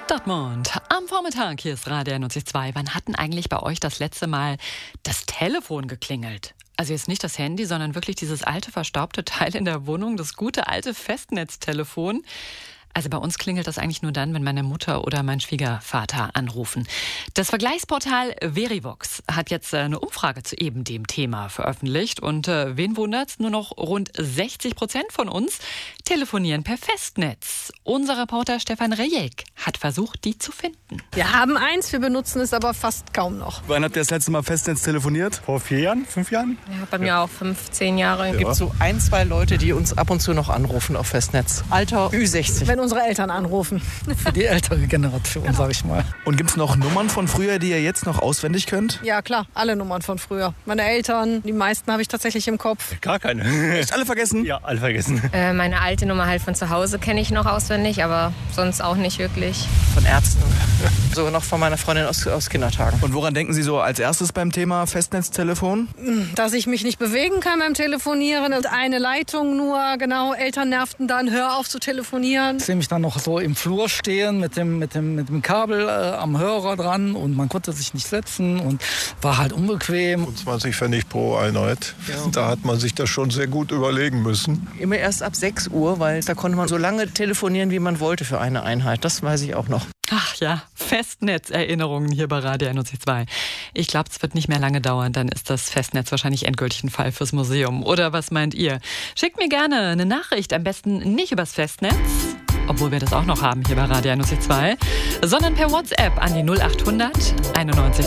Dortmund. Am Vormittag, hier ist Radio 92. Wann hat denn eigentlich bei euch das letzte Mal das Telefon geklingelt? Also jetzt nicht das Handy, sondern wirklich dieses alte, verstaubte Teil in der Wohnung, das gute alte Festnetztelefon. Also bei uns klingelt das eigentlich nur dann, wenn meine Mutter oder mein Schwiegervater anrufen. Das Vergleichsportal Verivox hat jetzt eine Umfrage zu eben dem Thema veröffentlicht. Und wen wundert's? Nur noch rund 60% von uns telefonieren per Festnetz. Unser Reporter Stefan Rejek hat versucht, die zu finden. Wir haben eins, wir benutzen es aber fast kaum noch. Wann habt ihr das letzte Mal Festnetz telefoniert? Vor 4 Jahren, 5 Jahren? Ja, bei mir auch 15 Jahre. Es gibt so 1, 2 Leute, die uns ab und zu noch anrufen auf Festnetz. Alter Ü60. Wenn unsere Eltern anrufen. Für die ältere Generation, sag ich mal. Und gibt's noch Nummern von früher, die ihr jetzt noch auswendig könnt? Ja klar, alle Nummern von früher. Meine Eltern, die meisten habe ich tatsächlich im Kopf. Gar keine. Echt alle vergessen? Ja, alle vergessen. Meine alte Nummer halt von zu Hause kenne ich noch auswendig, aber sonst auch nicht wirklich. Von Ärzten. Sogar noch von meiner Freundin aus Kindertagen. Und woran denken Sie so als erstes beim Thema Festnetztelefon? Dass ich mich nicht bewegen kann beim Telefonieren und eine Leitung nur, genau, Eltern nervten dann, hör auf zu telefonieren. Ich sehe mich dann noch so im Flur stehen mit dem Kabel am Hörer dran und man konnte sich nicht setzen und war halt unbequem. 20 Pfennig pro Einheit. Ja. Da hat man sich das schon sehr gut überlegen müssen. Immer erst ab 6 Uhr, weil da konnte man so lange telefonieren, wie man wollte für eine Einheit. Das weiß ich auch noch. Ach ja, Festnetzerinnerungen hier bei Radio 92. Ich glaube, es wird nicht mehr lange dauern, dann ist das Festnetz wahrscheinlich endgültig ein Fall fürs Museum. Oder was meint ihr? Schickt mir gerne eine Nachricht, am besten nicht übers Festnetz, obwohl wir das auch noch haben hier bei Radio 92, sondern per WhatsApp an die 0800 91